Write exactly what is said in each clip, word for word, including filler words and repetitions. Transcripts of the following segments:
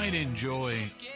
might enjoy,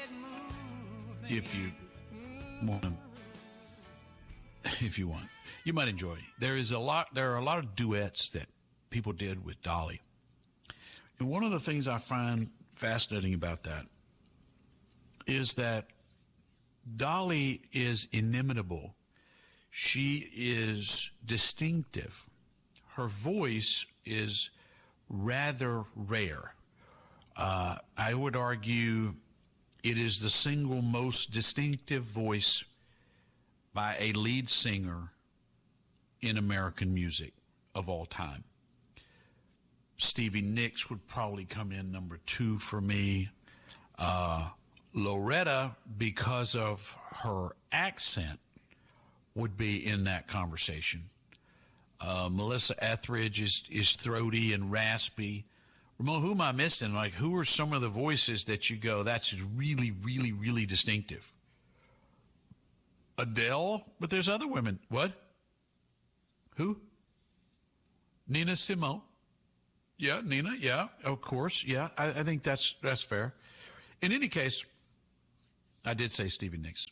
if you want to, if you want, you might enjoy. There is a lot. There are a lot of duets that people did with Dolly, and one of the things I find fascinating about that is that Dolly is inimitable. She is distinctive. Her voice is rather rare. Uh, I would argue it is the single most distinctive voice by a lead singer in American music of all time. Stevie Nicks would probably come in number two for me. Uh, Loretta, because of her accent, would be in that conversation. Uh, Melissa Etheridge is, is throaty and raspy. Ramon, who am I missing? Like, who are some of the voices that you go, that's really, really, really distinctive? Adele, but there's other women. What? Who? Nina Simone. Yeah, Nina, yeah, of course, yeah. I, I think that's that's fair. In any case, I did say Stevie Nicks.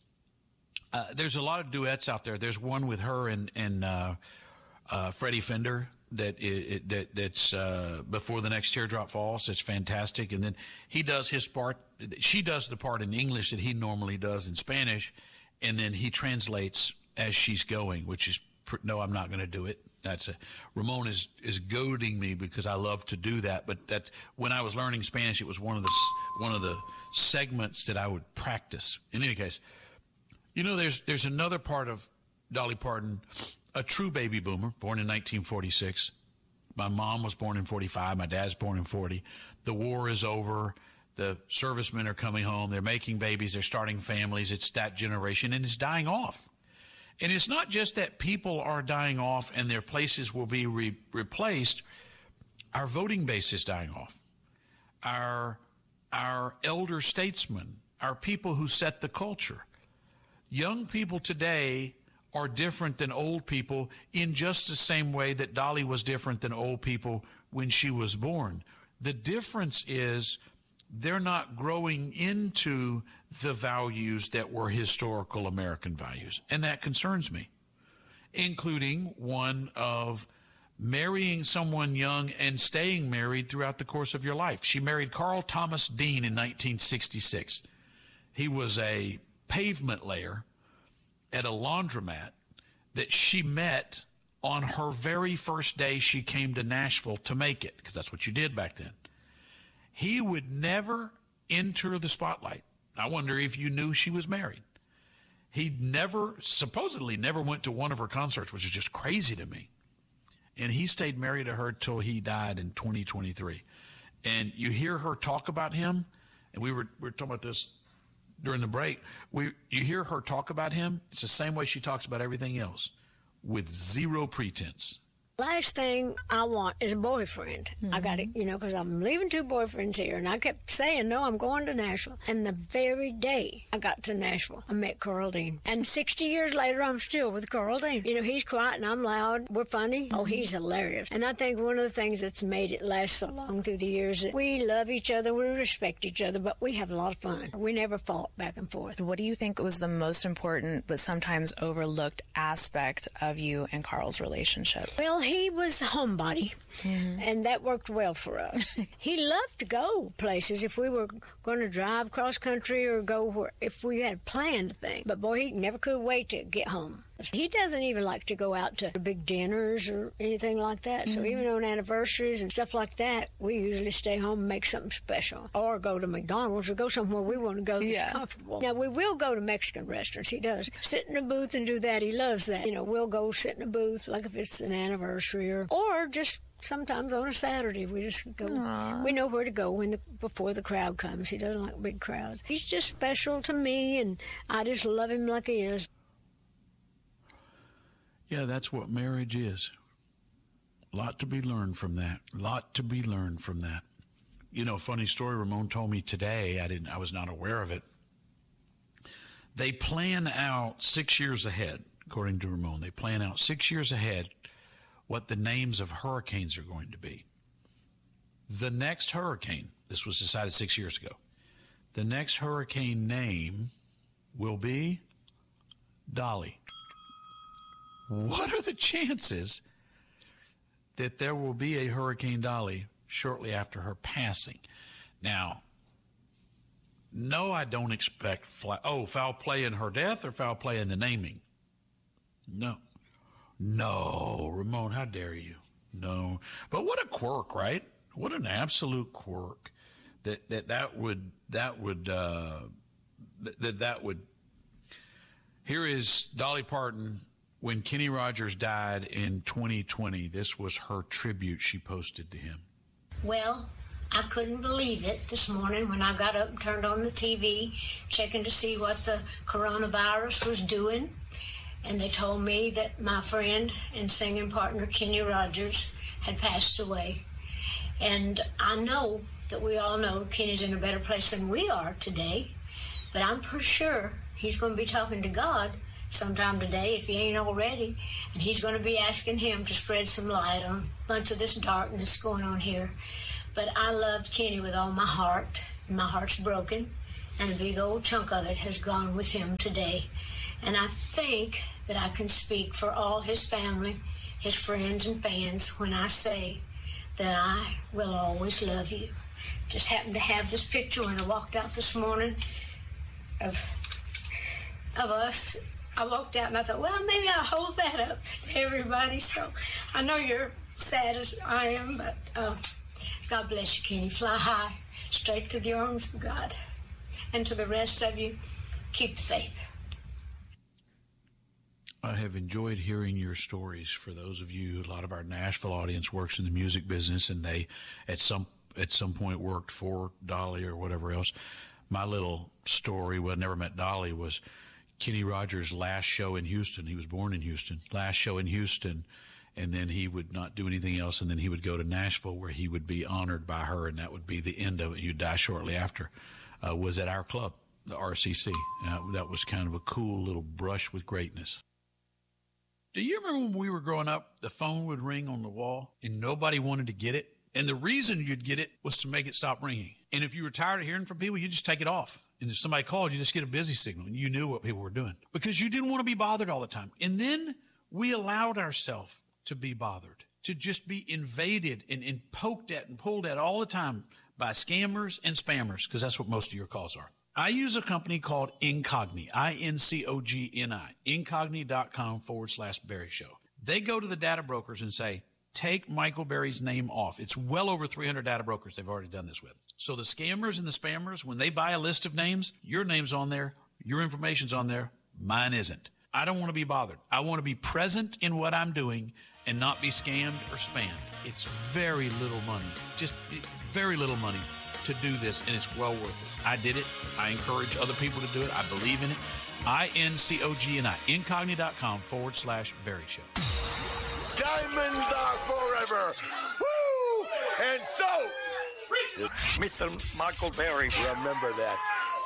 Uh, there's a lot of duets out there. There's one with her and and uh, uh, Freddie Fender that it, it, that that's uh, Before the Next Teardrop Falls. It's fantastic. And then he does his part. She does the part in English that he normally does in Spanish, and then he translates as she's going, which is no, I'm not going to do it. That's a, Ramon is is goading me because I love to do that. But that's when I was learning Spanish, it was one of the one of the segments that I would practice. In any case. You know, there's there's another part of Dolly Parton, a true baby boomer, born in nineteen forty-six. My mom was born in forty-five. My dad's born in forty. The war is over. The servicemen are coming home. They're making babies. They're starting families. It's that generation, and it's dying off. And it's not just that people are dying off and their places will be re- replaced. Our voting base is dying off. Our, our elder statesmen, our people who set the culture. Young people today are different than old people in just the same way that Dolly was different than old people when she was born. The difference is they're not growing into the values that were historical American values, and that concerns me, including one of marrying someone young and staying married throughout the course of your life. She married Carl Thomas Dean in nineteen sixty-six. He was a pavement layer at a laundromat that she met on her very first day she came to Nashville to make it, because that's what you did back then. He would never enter the spotlight. I wonder if you knew she was married. He never, supposedly never went to one of her concerts, which is just crazy to me. And he stayed married to her till he died in twenty twenty-three. And you hear her talk about him, and we were, we were talking about this during the break. We, you hear her talk about him, it's the same way she talks about everything else, with zero pretense. Last thing I want is a boyfriend. Mm-hmm. I got it, you know, because I'm leaving two boyfriends here. And I kept saying, no, I'm going to Nashville. And the very day I got to Nashville, I met Carl Dean. And sixty years later, I'm still with Carl Dean. You know, he's quiet and I'm loud. We're funny. Mm-hmm. Oh, he's hilarious. And I think one of the things that's made it last so long through the years is we love each other, we respect each other, but we have a lot of fun. We never fought back and forth. What do you think was the most important but sometimes overlooked aspect of you and Carl's relationship? Well, he was a homebody, mm-hmm. and that worked well for us. He loved to go places if we were going to drive cross country or go where, if we had a planned thing. But boy, he never could wait to get home. He doesn't even like to go out to big dinners or anything like that. Mm-hmm. So even on anniversaries and stuff like that, we usually stay home and make something special. Or go to McDonald's or go somewhere we want to go that's yeah. comfortable. Now, we will go to Mexican restaurants. He does. Sit in a booth and do that. He loves that. You know, we'll go sit in a booth, like if it's an anniversary or, or just sometimes on a Saturday. We just go. Aww. We know where to go when the, before the crowd comes. He doesn't like big crowds. He's just special to me, and I just love him like he is. Yeah, that's what marriage is. A lot to be learned from that. A lot to be learned from that. You know, funny story, Ramon told me today, I didn't I was not aware of it. They plan out six years ahead, according to Ramon. They plan out six years ahead what the names of hurricanes are going to be. The next hurricane, this was decided six years ago, the next hurricane name will be Dolly. What are the chances that there will be a Hurricane Dolly shortly after her passing? Now, no, I don't expect, fla- oh, foul play in her death or foul play in the naming? No. No, Ramon, how dare you? No. But what a quirk, right? What an absolute quirk that that, that would, that would, uh, that that would. Here is Dolly Parton when Kenny Rogers died in twenty twenty. This was her tribute she posted to him. Well, I couldn't believe it this morning when I got up and turned on the T V, checking to see what the coronavirus was doing. And they told me that my friend and singing partner, Kenny Rogers, had passed away. And I know that we all know Kenny's in a better place than we are today. But I'm pretty sure he's going to be talking to God sometime today, if he ain't already. And he's going to be asking him to spread some light on a bunch of this darkness going on here. But I loved Kenny with all my heart, and my heart's broken, and a big old chunk of it has gone with him today. And I think that I can speak for all his family, his friends and fans when I say that I will always love you. Just happened to have this picture when I walked out this morning of of us. I walked out and I thought, well, maybe I'll hold that up to everybody. So I know you're sad as I am, but uh, God bless you, Kenny. Fly high, straight to the arms of God. And to the rest of you, keep the faith. I have enjoyed hearing your stories. For those of you, a lot of our Nashville audience works in the music business, and they at some at some point worked for Dolly or whatever else. My little story, well, I never met Dolly, was Kenny Rogers' last show in Houston. He was born in Houston. Last show in Houston, and then he would not do anything else, and then he would go to Nashville where he would be honored by her, and that would be the end of it. He'd die shortly after. Uh, was at our club, the R C C. Uh, that was kind of a cool little brush with greatness. Do you remember when we were growing up, the phone would ring on the wall and nobody wanted to get it? And the reason you'd get it was to make it stop ringing. And if you were tired of hearing from people, you just take it off. And if somebody called, you just get a busy signal. And you knew what people were doing because you didn't want to be bothered all the time. And then we allowed ourselves to be bothered, to just be invaded and, and poked at and pulled at all the time by scammers and spammers, because that's what most of your calls are. I use a company called Incogni, I N C O G N I, incogni.com forward slash Berry Show. They go to the data brokers and say, take Michael Berry's name off. It's well over three hundred data brokers they've already done this with. So the scammers and the spammers, when they buy a list of names, your name's on there, your information's on there, mine isn't. I don't want to be bothered. I want to be present in what I'm doing and not be scammed or spammed. It's very little money, just very little money to do this, and it's well worth it. I did it. I encourage other people to do it. I believe in it. I N C O G N I, incogni.com forward slash Berry Show. Diamonds are forever. Woo! And so, Mister Michael Berry. Remember that.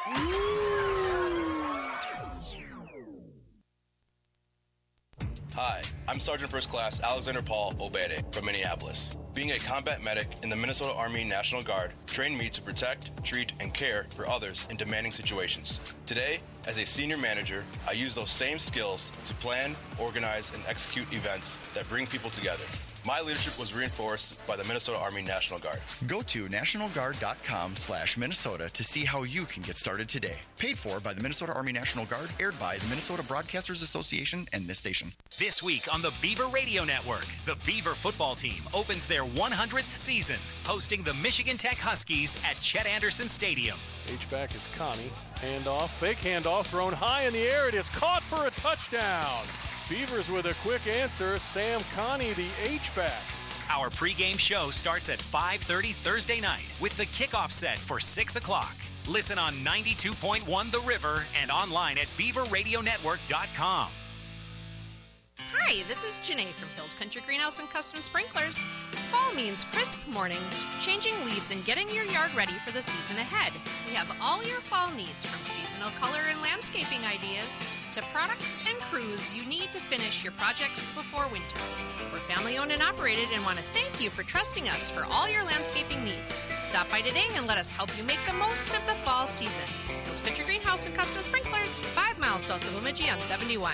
Hi, I'm Sergeant First Class Alexander Paul Obede from Minneapolis. Being a combat medic in the Minnesota Army National Guard trained me to protect, treat, and care for others in demanding situations. Today, as a senior manager, I use those same skills to plan, organize, and execute events that bring people together. My leadership was reinforced by the Minnesota Army National Guard. Go to nationalguard.com slash Minnesota to see how you can get started today. Paid for by the Minnesota Army National Guard, aired by the Minnesota Broadcasters Association and this station. This week on the Beaver Radio Network, the Beaver football team opens their one hundredth season, hosting the Michigan Tech Huskies at Chet Anderson Stadium. H-back is Connie. Handoff, fake handoff, thrown high in the air. It is caught for a touchdown. Beavers with a quick answer. Sam Connie, the H-back. Our pregame show starts at five thirty Thursday night with the kickoff set for six o'clock. Listen on ninety-two point one The River and online at beaver radio network dot com. Hi, this is Janae from Hills Country Greenhouse and Custom Sprinklers. Fall means crisp mornings, changing leaves, and getting your yard ready for the season ahead. We have all your fall needs, from seasonal color and landscaping ideas to products and crews you need to finish your projects before winter. We're family owned and operated and want to thank you for trusting us for all your landscaping needs. Stop by today and let us help you make the most of the fall season. Hills Country Greenhouse and Custom Sprinklers, five miles south of Bemidji on seventy-one.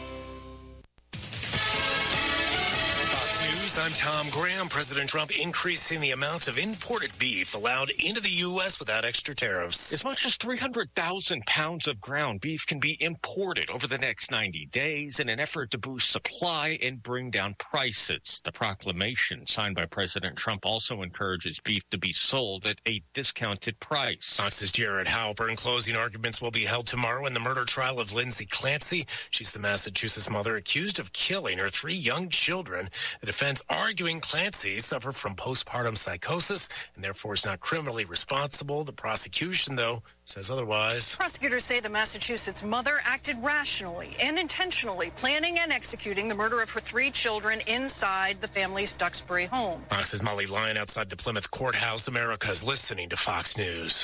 I'm Tom Graham. President Trump increasing the amount of imported beef allowed into the U S without extra tariffs. As much as three hundred thousand pounds of ground beef can be imported over the next ninety days in an effort to boost supply and bring down prices. The proclamation signed by President Trump also encourages beef to be sold at a discounted price. Fox's Jared Halpern. Closing arguments will be held tomorrow in the murder trial of Lindsay Clancy. She's the Massachusetts mother accused of killing her three young children. The defense arguing Clancy suffered from postpartum psychosis and therefore is not criminally responsible. The prosecution, though, says otherwise. Prosecutors say the Massachusetts mother acted rationally and intentionally, planning and executing the murder of her three children inside the family's Duxbury home. Fox's Molly Lyon outside the Plymouth courthouse. America's listening to Fox News.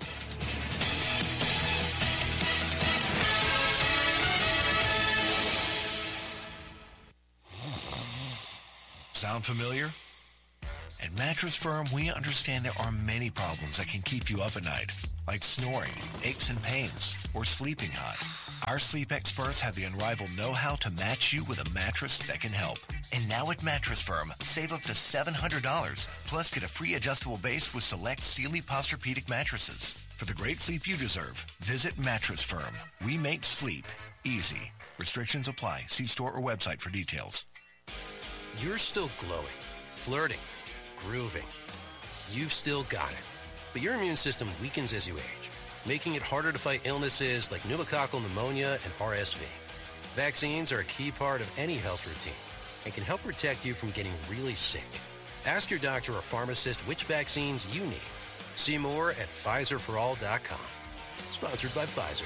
Sound familiar? At Mattress Firm, we understand there are many problems that can keep you up at night, like snoring, aches and pains, or sleeping hot. Our sleep experts have the unrivaled know-how to match you with a mattress that can help. And now at Mattress Firm, save up to seven hundred dollars, plus get a free adjustable base with select Sealy Posturepedic mattresses. For the great sleep you deserve, visit Mattress Firm. We make sleep easy. Restrictions apply. See store or website for details. You're still glowing, flirting, grooving. You've still got it. But your immune system weakens as you age, making it harder to fight illnesses like pneumococcal pneumonia and R S V. Vaccines are a key part of any health routine and can help protect you from getting really sick. Ask your doctor or pharmacist which vaccines you need. See more at Pfizer for all dot com. Sponsored by Pfizer.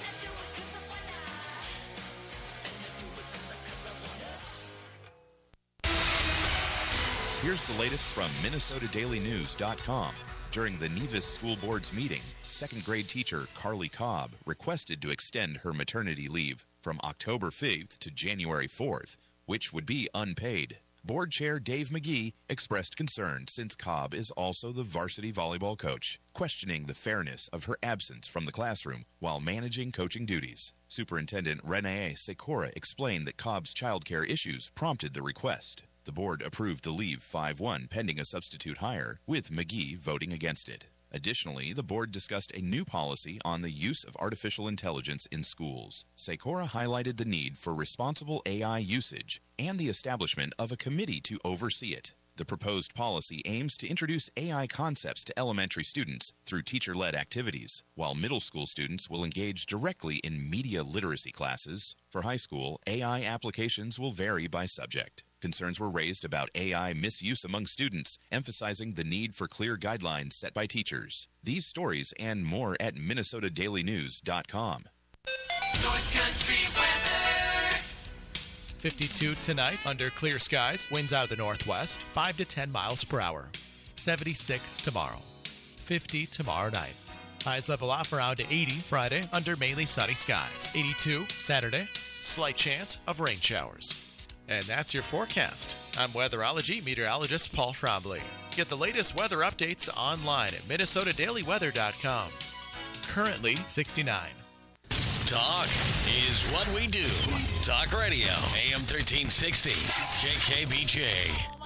Here's the latest from Minnesota Daily News dot com. During the Nevis School Board's meeting, second grade teacher Carly Cobb requested to extend her maternity leave from October fifth to January fourth, which would be unpaid. Board Chair Dave McGee expressed concern since Cobb is also the varsity volleyball coach, questioning the fairness of her absence from the classroom while managing coaching duties. Superintendent Renee Secora explained that Cobb's childcare issues prompted the request. The board approved the leave five one pending a substitute hire, with McGee voting against it. Additionally, the board discussed a new policy on the use of artificial intelligence in schools. Secora highlighted the need for responsible A I usage and the establishment of a committee to oversee it. The proposed policy aims to introduce A I concepts to elementary students through teacher-led activities, while middle school students will engage directly in media literacy classes. For high school, A I applications will vary by subject. Concerns were raised about A I misuse among students, emphasizing the need for clear guidelines set by teachers. These stories and more at Minnesota Daily News dot com. North Country weather. fifty-two tonight under clear skies. Winds out of the northwest, five to ten miles per hour. seventy-six tomorrow. fifty tomorrow night. Highs level off around eighty Friday under mainly sunny skies. eighty-two Saturday. Slight chance of rain showers. And that's your forecast. I'm weatherology meteorologist Paul Trombley. Get the latest weather updates online at Minnesota Daily Weather dot com. Currently sixty-nine. Talk is what we do. Talk Radio, A M thirteen sixty, K K B J.